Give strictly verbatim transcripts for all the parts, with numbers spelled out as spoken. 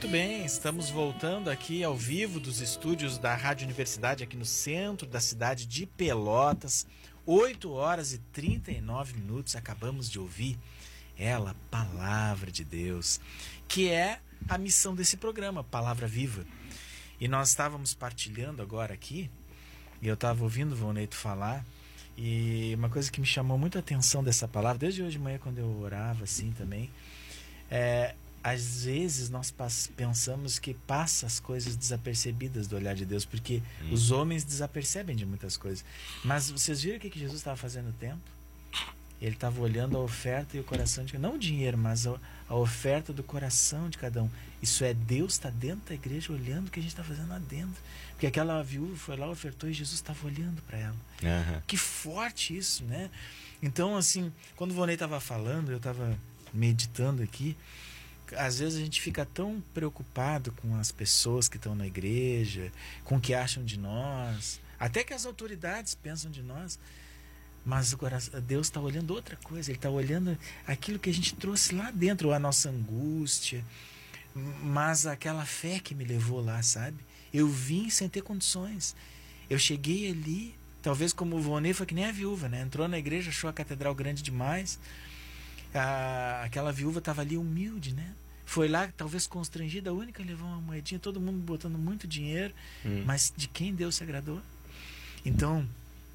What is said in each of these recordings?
Muito bem, estamos voltando aqui ao vivo dos estúdios da Rádio Universidade, aqui no centro da cidade de Pelotas. oito horas e trinta e nove minutos, acabamos de ouvir ela, Palavra de Deus, que é a missão desse programa, Palavra Viva. E nós estávamos partilhando agora aqui, e eu estava ouvindo o Voneito falar, e uma coisa que me chamou muito a atenção dessa palavra, desde hoje de manhã quando eu orava assim também, é... às vezes nós pensamos que passa as coisas desapercebidas do olhar de Deus, porque hum. os homens desapercebem de muitas coisas. Mas vocês viram o que Jesus estava fazendo no templo? Ele estava olhando a oferta e o coração de cada um. Não o dinheiro, mas a, a oferta do coração de cada um. Isso é, Deus está dentro da igreja olhando o que a gente está fazendo lá dentro. Porque aquela viúva foi lá, ofertou e Jesus estava olhando para ela. Uhum. Que forte isso, né? Então, assim, quando o Vonei estava falando, eu estava meditando aqui, às vezes a gente fica tão preocupado com as pessoas que estão na igreja, com o que acham de nós, até que as autoridades pensam de nós, mas o coração, Deus está olhando outra coisa, Ele está olhando aquilo que a gente trouxe lá dentro, a nossa angústia, mas aquela fé que me levou lá, sabe? Eu vim sem ter condições, eu cheguei ali, talvez como o Vonei foi que nem a viúva, né? Entrou na igreja, achou a catedral grande demais, a, aquela viúva estava ali humilde, né? Foi lá, talvez constrangida, a única levou uma moedinha, todo mundo botando muito dinheiro, hum. mas de quem Deus se agradou? Então,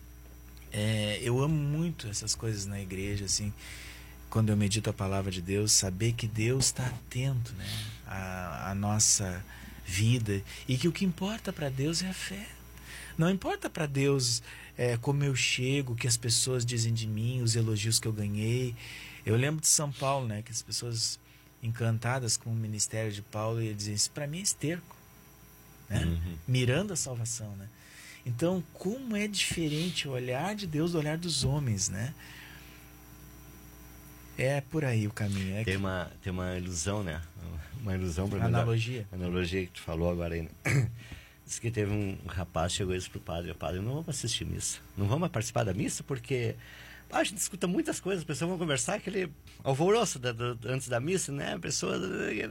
é, eu amo muito essas coisas na igreja, assim, quando eu medito a palavra de Deus, saber que Deus está atento, né, à, à nossa vida, e que o que importa para Deus é a fé. Não importa para Deus é, como eu chego, o que as pessoas dizem de mim, os elogios que eu ganhei. Eu lembro de São Paulo, né, que as pessoas encantadas com o ministério de Paulo, e dizem, isso para mim é esterco, né? Uhum. Mirando a salvação, né? Então, como é diferente o olhar de Deus do olhar dos homens, né? É por aí o caminho. É tem, que... uma, tem uma ilusão, né? Uma ilusão para analogia. Melhor, analogia que tu falou agora aí, né? Diz que teve um rapaz, chegou isso pro padre, o padre, não vamos assistir missa, não vamos participar da missa porque a gente escuta muitas coisas, as pessoas vão conversar, aquele alvoroço da, do, antes da missa, né? A pessoa...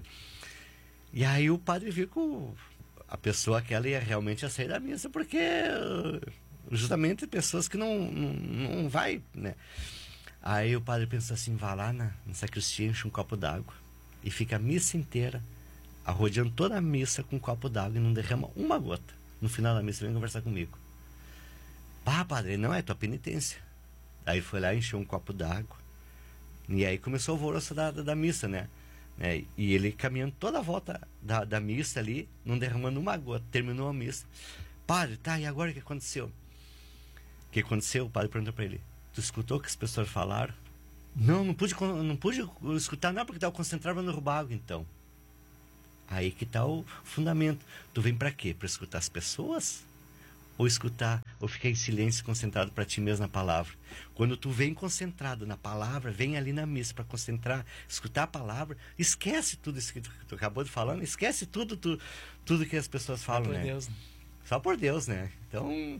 E aí o padre viu que a pessoa aquela ia realmente ia sair da missa, porque justamente pessoas que não, não, não vai, né? Aí o padre pensa assim, vá lá na, na sacristia, enche um copo d'água e fica a missa inteira arrodeando toda a missa com um copo d'água e não derrama uma gota. No final da missa vem conversar comigo. Pá, padre, não é tua penitência. Aí foi lá, encheu um copo d'água. E aí começou o alvoroço da, da, da missa, né? É, e ele caminhando toda a volta da, da missa ali, não derramando uma gota. Terminou a missa. Padre, tá, e agora o que aconteceu? O que aconteceu? O padre perguntou para ele. Tu escutou o que as pessoas falaram? Não, não pude, não pude escutar, não, porque estava concentrado para não roubar água, então. Aí que está o fundamento. Tu vem para quê? Para escutar as pessoas? Ou escutar, ou ficar em silêncio concentrado para ti mesmo na palavra? Quando tu vem concentrado na palavra, vem ali na missa para concentrar, escutar a palavra, esquece tudo isso que tu, tu acabou de falar, esquece tudo, tu, tudo que as pessoas falam, Só por né? Deus, né? Só por Deus, né? Então...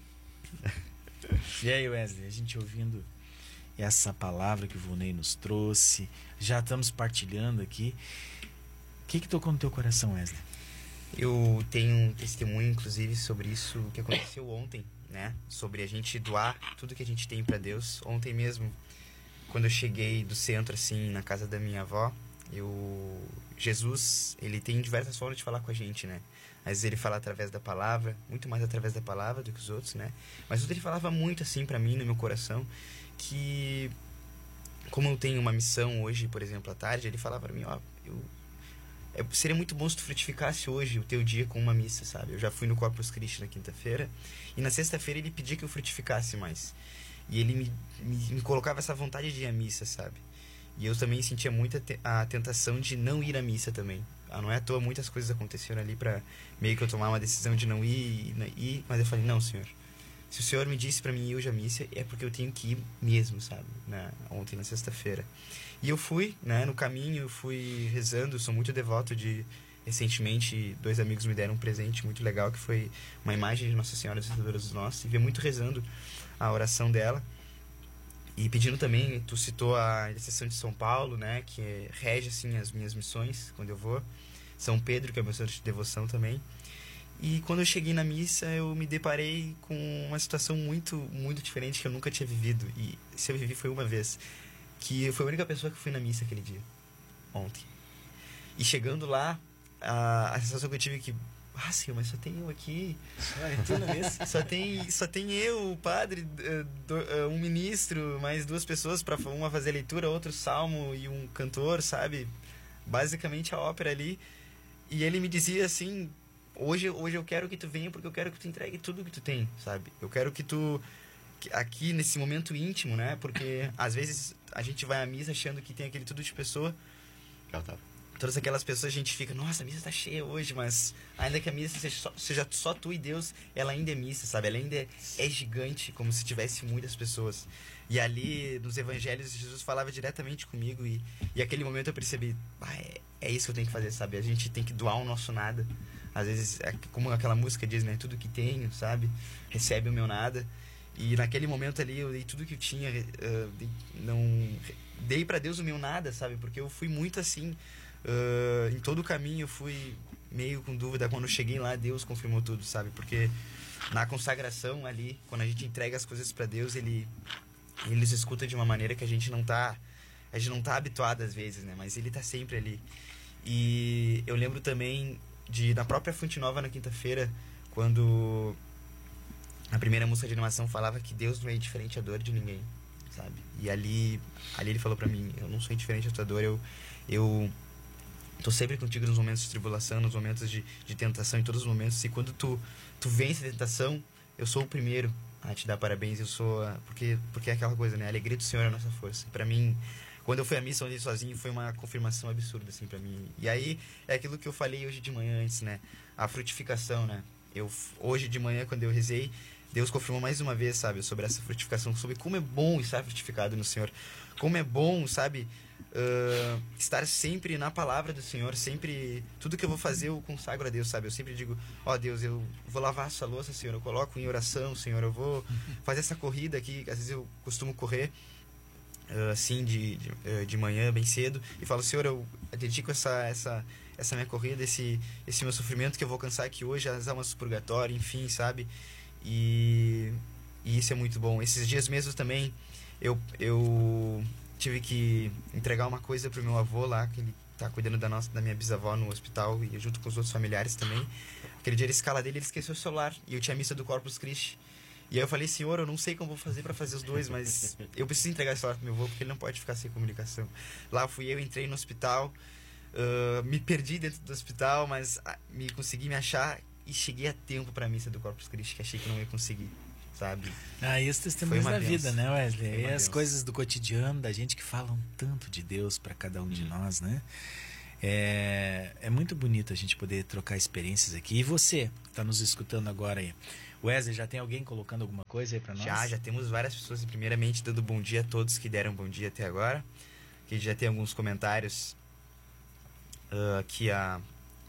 E aí, Wesley, a gente ouvindo essa palavra que o Vonei nos trouxe, já estamos partilhando aqui. O que que tocou no teu coração, Wesley? Eu tenho um testemunho, inclusive, sobre isso que aconteceu ontem, né? Sobre a gente doar tudo que a gente tem para Deus. Ontem mesmo, quando eu cheguei do centro, assim, na casa da minha avó, eu... Jesus, ele tem diversas formas de falar com a gente, né? Às vezes ele fala através da palavra, muito mais através da palavra do que os outros, né? Mas ontem ele falava muito, assim, para mim, no meu coração, que... Como eu tenho uma missão hoje, por exemplo, à tarde, ele falava para mim, ó, eu... É, seria muito bom se tu frutificasse hoje o teu dia com uma missa, sabe? Eu já fui no Corpus Christi na quinta-feira e na sexta-feira ele pedia que eu frutificasse mais. E ele me, me, me colocava essa vontade de ir à missa, sabe? E eu também sentia muita te, a tentação de não ir à missa também. Ah, não é à toa, muitas coisas aconteceram ali pra meio que eu tomar uma decisão de não ir, ir mas eu falei, não, senhor. Se o senhor me disse pra mim ir hoje à missa, é porque eu tenho que ir mesmo, sabe? Na, ontem, na sexta-feira. E eu fui, né, no caminho, eu fui rezando, sou muito devoto de... Recentemente, dois amigos me deram um presente muito legal, que foi uma imagem de Nossa Senhora Senhora dos Nossos, e vi muito rezando a oração dela. E pedindo também, tu citou a intercessão de São Paulo, né, que rege, assim, as minhas missões, quando eu vou. São Pedro, que é o meu centro de devoção também. E quando eu cheguei na missa, eu me deparei com uma situação muito, muito diferente que eu nunca tinha vivido. E se eu vivi foi uma vez. Que foi a única pessoa que fui na missa aquele dia. Ontem. E chegando lá, a, a sensação que eu tive é que... Ah, Senhor, mas só tem eu aqui. só, tem, só tem eu, o padre, um ministro, mais duas pessoas, para uma fazer a leitura, outro salmo e um cantor, sabe? Basicamente a ópera ali. E ele me dizia assim... Hoje, hoje eu quero que tu venha porque eu quero que tu entregue tudo que tu tem, sabe? Eu quero que tu... Que aqui, nesse momento íntimo, né? Porque, às vezes, a gente vai à missa achando que tem aquele tudo de pessoa. Todas aquelas pessoas, a gente fica... Nossa, a missa tá cheia hoje, mas... Ainda que a missa seja só, seja só tu e Deus, ela ainda é missa, sabe? Ela ainda é, é gigante, como se tivesse muitas pessoas. E ali, nos evangelhos, Jesus falava diretamente comigo. E, e aquele momento eu percebi... Ah, é, é isso que eu tenho que fazer, sabe? A gente tem que doar o nosso nada. Às vezes, é como aquela música diz, né? Tudo que tenho, sabe? Recebe o meu nada. E naquele momento ali, eu dei tudo que eu tinha. Uh, dei, não, dei pra Deus o meu nada, sabe? Porque eu fui muito assim. Uh, em todo o caminho, eu fui meio com dúvida. Quando eu cheguei lá, Deus confirmou tudo, sabe? Porque na consagração ali, quando a gente entrega as coisas pra Deus, Ele, ele nos escuta de uma maneira que a gente não tá... A gente não tá habituado às vezes, né? Mas Ele tá sempre ali. E eu lembro também... De, na própria Fonte Nova, na quinta-feira, quando a primeira música de animação falava que Deus não é indiferente à dor de ninguém, sabe? E ali, ali ele falou pra mim, eu não sou indiferente à tua dor, eu, eu tô sempre contigo nos momentos de tribulação, nos momentos de, de tentação, em todos os momentos, e quando tu, tu vence a tentação, eu sou o primeiro a te dar parabéns, eu sou, a, porque, porque é aquela coisa, né? A alegria do Senhor é a nossa força. E pra mim... Quando eu fui à missa onde sozinho, foi uma confirmação absurda, assim, pra mim. E aí, é aquilo que eu falei hoje de manhã antes, né? A frutificação, né? Eu, hoje de manhã, quando eu rezei, Deus confirmou mais uma vez, sabe? Sobre essa frutificação, sobre como é bom estar frutificado no Senhor. Como é bom, sabe? Uh, estar sempre na palavra do Senhor, sempre... Tudo que eu vou fazer, eu consagro a Deus, sabe? Eu sempre digo, ó oh, Deus, eu vou lavar essa louça, Senhor. Eu coloco em oração, Senhor. Eu vou fazer essa corrida aqui, às vezes eu costumo correr... Uh, assim de, de, uh, de manhã bem cedo e falo, Senhor, eu dedico essa, essa, essa minha corrida, esse, esse meu sofrimento que eu vou alcançar aqui hoje, as almas do purgatório, enfim, sabe? E, e isso é muito bom. Esses dias mesmo também eu, eu tive que entregar uma coisa pro meu avô lá, que ele tá cuidando da, nossa, da minha bisavó no hospital, e junto com os outros familiares também. Aquele dia ele escala dele, ele esqueceu o celular e eu tinha a missa do Corpus Christi. E aí eu falei, Senhor, eu não sei como vou fazer pra fazer os dois, mas eu preciso entregar esse celular pro meu avô, porque ele não pode ficar sem comunicação. Lá fui eu, entrei no hospital, uh, me perdi dentro do hospital, mas uh, me consegui me achar e cheguei a tempo pra missa do Corpus Christi, que achei que não ia conseguir, sabe? Ah, e os testemunhos da vida, né, Wesley? E as benção. Coisas do cotidiano da gente que falam tanto de Deus pra cada um de hum. nós, né? É, é muito bonito a gente poder trocar experiências aqui. E você, que tá nos escutando agora aí, Wesley, já tem alguém colocando alguma coisa aí pra nós? Já, já temos várias pessoas, primeiramente dando bom dia a todos que deram bom dia até agora. Que já tem alguns comentários uh, aqui a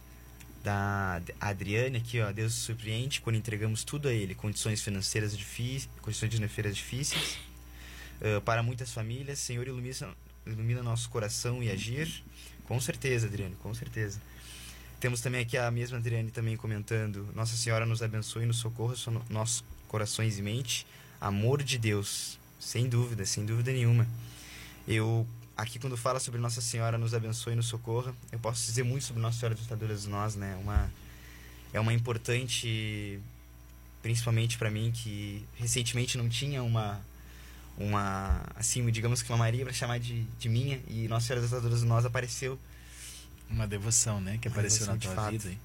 da Adriane aqui, ó, Deus surpreende quando entregamos tudo a Ele, condições financeiras difíceis, condições financeiras difíceis, uh, para muitas famílias, Senhor ilumina, ilumina nosso coração e agir. Com certeza, Adriane, com certeza. Temos também aqui a mesma Adriane também comentando, Nossa Senhora nos abençoe e nos socorra no, nossos corações e mente, amor de Deus, sem dúvida, sem dúvida nenhuma. Eu, aqui quando fala sobre Nossa Senhora nos abençoe e nos socorra, eu posso dizer muito sobre Nossa Senhora Ajustadora de Nós, né? Uma, é uma importante, principalmente para mim, que recentemente não tinha uma, uma assim, digamos que uma Maria para chamar de, de minha, e Nossa Senhora Ajustadora de Nós apareceu. Uma devoção, né? Que uma apareceu na tua fato. vida.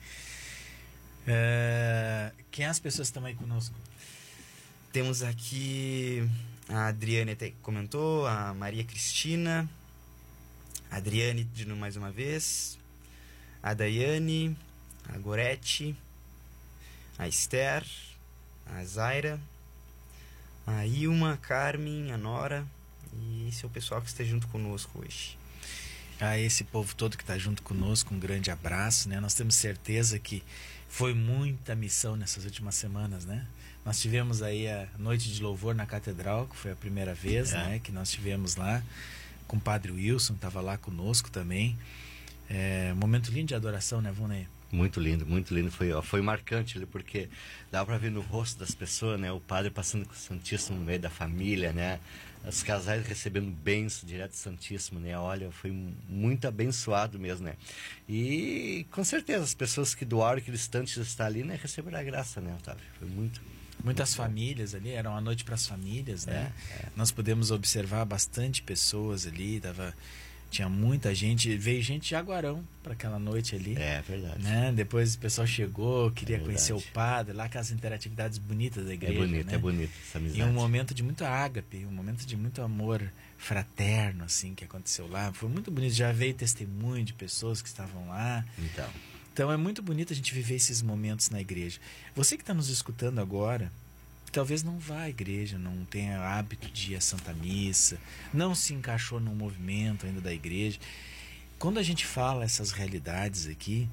É... Quem é as pessoas que estão aí conosco? Temos aqui a Adriane até comentou, a Maria Cristina, a Adriane de novo mais uma vez, a Daiane, a Gorete, a Esther, a Zaira, a Ilma, a Carmen, a Nora, e esse é o pessoal que está junto conosco hoje. A esse povo todo que está junto conosco, um grande abraço, né? Nós temos certeza que foi muita missão nessas últimas semanas, né? Nós tivemos aí a noite de louvor na Catedral, que foi a primeira vez, é. né? Que nós tivemos lá, com o Padre Wilson, estava lá conosco também. É um momento lindo de adoração, né, Vunei? Muito lindo, muito lindo. Foi, ó, foi marcante ali, porque dá para ver no rosto das pessoas, né? O padre passando com o Santíssimo no meio da família, né? Os casais recebendo bênçãos direto do Santíssimo, né? Olha, foi muito abençoado mesmo, né? E com certeza as pessoas que doaram aquele instante de estar ali, né? Receberam a graça, né, Otávio? Foi muito... Muitas muito famílias bom. Ali, era uma noite para as famílias, né? É, é. Nós pudemos observar bastante pessoas ali, tava... Tinha muita gente, veio gente de Jaguarão para aquela noite ali. É verdade. Né? Depois o pessoal chegou, queria é conhecer o padre, lá aquelas interatividades bonitas da igreja. É bonito, né? é bonito essa amizade. E um momento de muito ágape, um momento de muito amor fraterno, assim, que aconteceu lá. Foi muito bonito, já veio testemunho de pessoas que estavam lá. Então, então é muito bonito a gente viver esses momentos na igreja. Você que está nos escutando agora, talvez não vá à igreja, não tenha hábito de ir à Santa Missa, não se encaixou num movimento ainda da igreja. Quando a gente fala essas realidades aqui,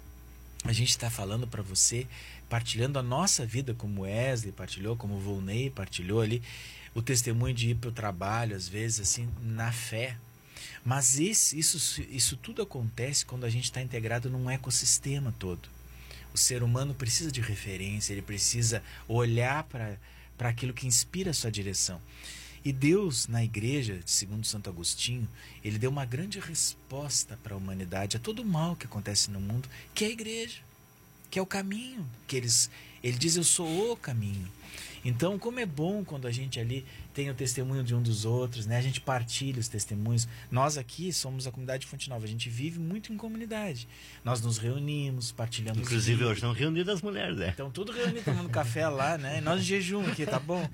a gente está falando para você, partilhando a nossa vida, como Wesley partilhou, como Volney partilhou ali, o testemunho de ir para o trabalho, às vezes, assim, na fé. Mas isso, isso, isso tudo acontece quando a gente está integrado num ecossistema todo. O ser humano precisa de referência, ele precisa olhar para para aquilo que inspira a sua direção. E Deus, na igreja, segundo Santo Agostinho, ele deu uma grande resposta para a humanidade, a todo o mal que acontece no mundo, que é a igreja, que é o caminho. Que eles, ele diz, eu sou o caminho. Então, como é bom quando a gente ali tem o testemunho de um dos outros, né? A gente partilha os testemunhos. Nós aqui somos a comunidade Fonte Nova, a gente vive muito em comunidade. Nós nos reunimos, partilhamos... Inclusive livros. Hoje estão reunidas as mulheres, né? Então, tudo reunido, tomando café lá, né? E nós em jejum aqui, tá bom?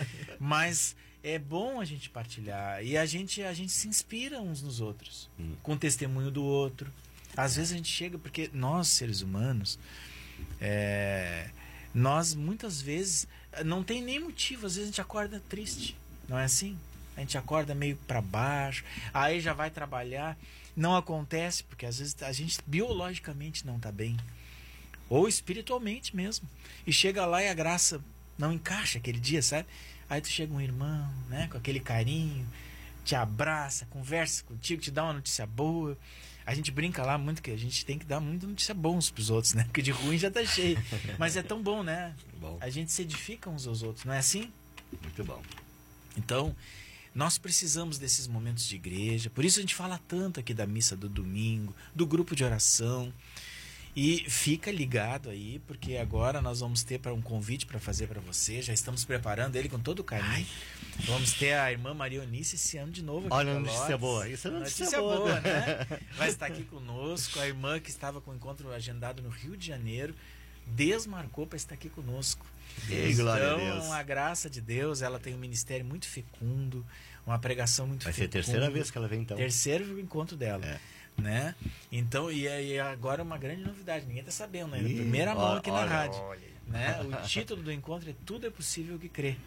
Mas é bom a gente partilhar. E a gente, a gente se inspira uns nos outros, hum. com o testemunho do outro. Às vezes a gente chega, porque nós, seres humanos, é, nós muitas vezes... Não tem nem motivo, às vezes a gente acorda triste, não é assim? A gente acorda meio para baixo, aí já vai trabalhar, não acontece, porque às vezes a gente biologicamente não está bem, ou espiritualmente mesmo, e chega lá e a graça não encaixa aquele dia, sabe? Aí tu chega um irmão, né, com aquele carinho, te abraça, conversa contigo, te dá uma notícia boa. A gente brinca lá muito que a gente tem que dar muita notícia boa uns pros outros, né? Porque de ruim já tá cheio. Mas é tão bom, né? Bom. A gente se edifica uns aos outros, não é assim? Muito bom. Então, nós precisamos desses momentos de igreja. Por isso a gente fala tanto aqui da missa do domingo, do grupo de oração. E fica ligado aí, porque agora nós vamos ter para um convite para fazer para você. Já estamos preparando ele com todo o carinho. Ai. Vamos ter a irmã Maria Eunice esse ano de novo aqui. Olha, notícia boa. Isso é notícia, notícia boa, boa, né? Vai estar aqui conosco. A irmã que estava com o encontro agendado no Rio de Janeiro desmarcou para estar aqui conosco. Ei, glória a Deus. Então, a graça de Deus, ela tem um ministério muito fecundo, uma pregação muito Vai fecunda. Vai ser a terceira vez que ela vem, então. Terceiro encontro dela. É. Né? Então, e, e agora uma grande novidade, ninguém está sabendo ainda, primeira mão olha, aqui na olha, rádio, olha. né? O título do encontro é Tudo é Possível que Crê.